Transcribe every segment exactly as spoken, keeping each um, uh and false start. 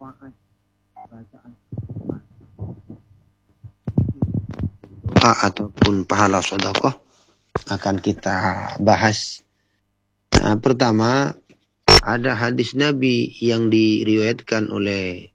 manfaat bacaan doa ataupun pahala sedekah akan kita bahas. Nah, pertama, ada hadis Nabi yang diriwayatkan oleh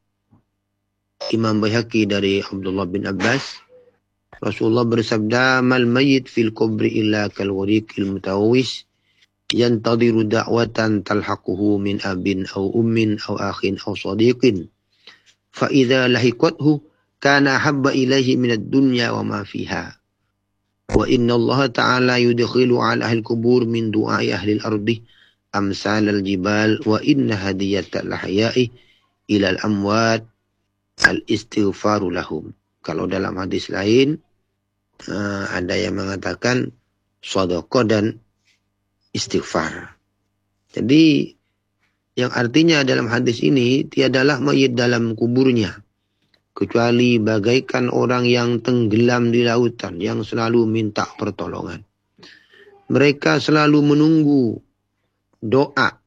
Imam Baihaqi dari Abdullah bin Abbas. Rasulullah bersabda, "Mal mayyit fil kubri illa kal ghariqil mutawwis yantadiru da'watan talhaquhu min abin aw ummin aw akhin aw sadiqin. Fa idza lahiqathu kana habba ilaihi minad dunya wa ma fiha. Wa inna Allah ta'ala yudkhilu 'ala ahli kubur min du'ai ahli al-ardi amsal al-jibal wa inna hadiyatal ahya'i ila al-amwat al-istighfaru lahum." Kalau dalam hadis lain uh, ada yang mengatakan sedekah dan istighfar. Jadi yang artinya dalam hadis ini tiadalah mayit dalam kuburnya kecuali bagaikan orang yang tenggelam di lautan yang selalu minta pertolongan. Mereka selalu menunggu doa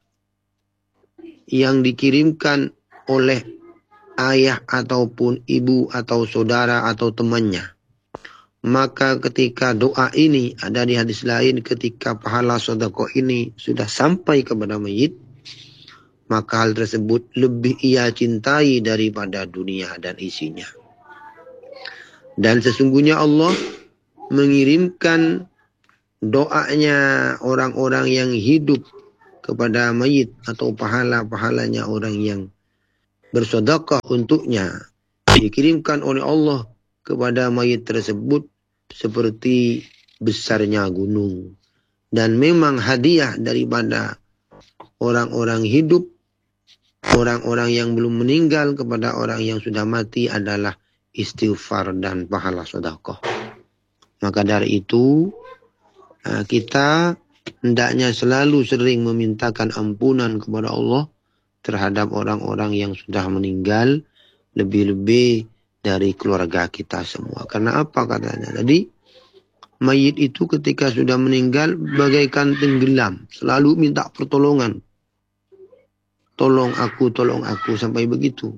yang dikirimkan oleh ayah ataupun ibu atau saudara atau temannya. Maka ketika doa ini, ada di hadis lain, ketika pahala sedekah ini sudah sampai kepada mayit, maka hal tersebut lebih ia cintai daripada dunia dan isinya. Dan sesungguhnya Allah mengirimkan doanya orang-orang yang hidup kepada mayit atau pahala-pahalanya orang yang bersedekah untuknya, dikirimkan oleh Allah kepada mayit tersebut seperti besarnya gunung. Dan memang hadiah daripada orang-orang hidup, orang-orang yang belum meninggal kepada orang yang sudah mati adalah istighfar dan pahala sedekah. Maka dari itu kita hendaknya selalu sering memintakan ampunan kepada Allah terhadap orang-orang yang sudah meninggal, lebih-lebih dari keluarga kita semua. Karena apa katanya? Tadi mayit itu ketika sudah meninggal bagaikan tenggelam, selalu minta pertolongan. Tolong aku, tolong aku, sampai begitu.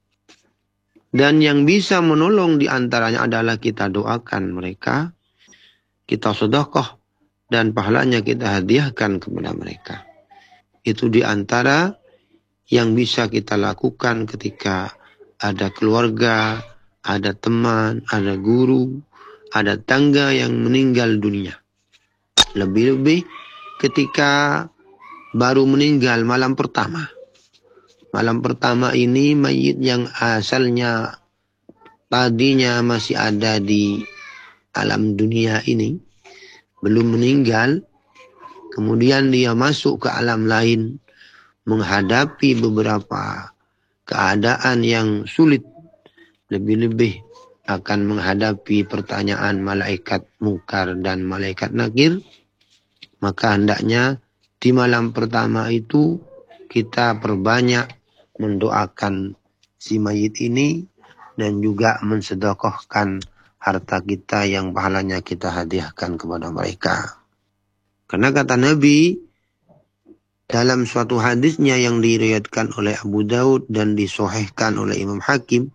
Dan yang bisa menolong di antaranya adalah kita doakan mereka, kita sedekah, dan pahalanya kita hadiahkan kepada mereka. Itu di antara yang bisa kita lakukan ketika ada keluarga, ada teman, ada guru, ada tangga yang meninggal dunia. Lebih-lebih ketika baru meninggal malam pertama. Malam pertama ini mayit yang asalnya tadinya masih ada di alam dunia ini, belum meninggal, kemudian dia masuk ke alam lain, menghadapi beberapa keadaan yang sulit, lebih-lebih akan menghadapi pertanyaan malaikat mungkar dan malaikat nakir. Maka hendaknya di malam pertama itu kita perbanyak mendoakan si mayit ini dan juga mensedekahkan harta kita yang pahalanya kita hadiahkan kepada mereka. Karena kata Nabi dalam suatu hadisnya yang diriwayatkan oleh Abu Daud dan disahihkan oleh Imam Hakim,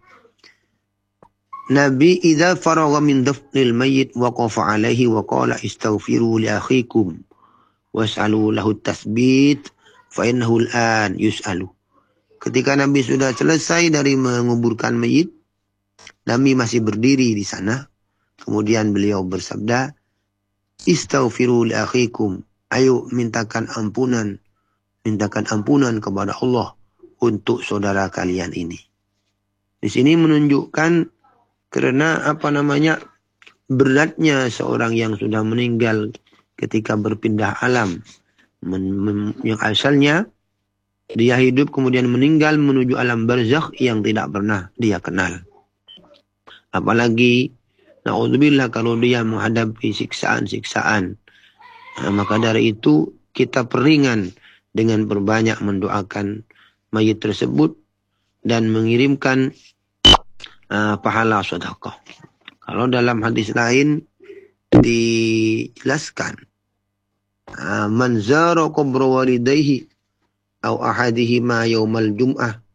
Nabi idza faragha min dafnil mayyit waqafa alaihi wa qala istaghfiru li akhikum was'alu lahu tatsbit fa innahu al-an yus'alu. Ketika Nabi sudah selesai dari menguburkan mayit, Nabi masih berdiri di sana. Kemudian beliau bersabda, istaghfiru li akhikum, ayo mintakan ampunan, mintakan ampunan kepada Allah untuk saudara kalian ini. Di sini menunjukkan karena apa namanya beratnya seorang yang sudah meninggal ketika berpindah alam, men, men, yang asalnya dia hidup kemudian meninggal menuju alam barzakh yang tidak pernah dia kenal. Apalagi na'udzubillah kalau dia menghadapi siksaan-siksaan. Nah, maka dari itu kita peringan dengan berbanyak mendoakan mayit tersebut dan mengirimkan uh, pahala sedekah. Kalau dalam hadis lain dijelaskan, uh, man zara qabra walidayhi aw ahadihima yaumal jum'ah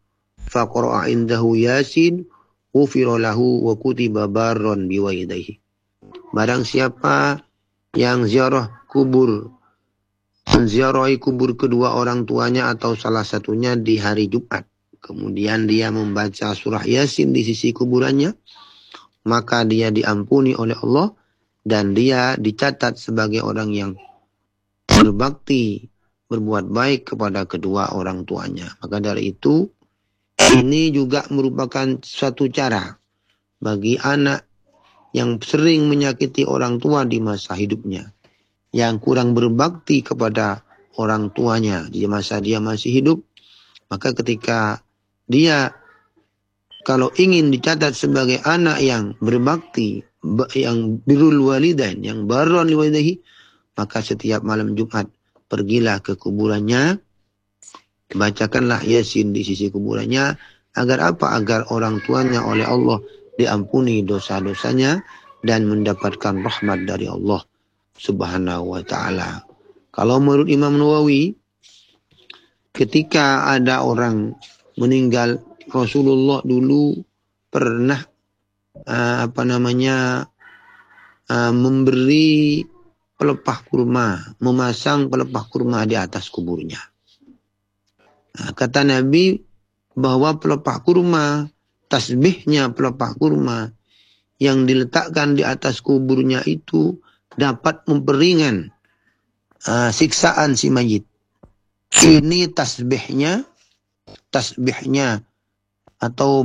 faqra'a indahu Yasin ghufira lahu wa kutiba barron biwalidayhi. Barang siapa yang ziarah kubur, menziarahi kubur kedua orang tuanya atau salah satunya di hari Jumat, kemudian dia membaca surah Yasin di sisi kuburannya, maka dia diampuni oleh Allah dan dia dicatat sebagai orang yang berbakti, berbuat baik kepada kedua orang tuanya. Maka dari itu, ini juga merupakan suatu cara bagi anak yang sering menyakiti orang tua di masa hidupnya, yang kurang berbakti kepada orang tuanya di masa dia masih hidup, maka ketika dia kalau ingin dicatat sebagai anak yang berbakti, yang birrul walidain, yang barron liwalidayhi, maka setiap malam Jumat pergilah ke kuburannya, bacakanlah Yasin di sisi kuburannya, agar apa? Agar orang tuanya oleh Allah diampuni dosa-dosanya dan mendapatkan rahmat dari Allah Subhanahu wa ta'ala. Kalau menurut Imam Nawawi, ketika ada orang meninggal, Rasulullah dulu pernah uh, apa namanya uh, memberi pelepah kurma, memasang pelepah kurma di atas kuburnya. Nah, kata Nabi bahwa pelepah kurma, tasbihnya pelepah kurma yang diletakkan di atas kuburnya itu dapat memperingan uh, siksaan si mayit. Ini tasbihnya, tasbihnya atau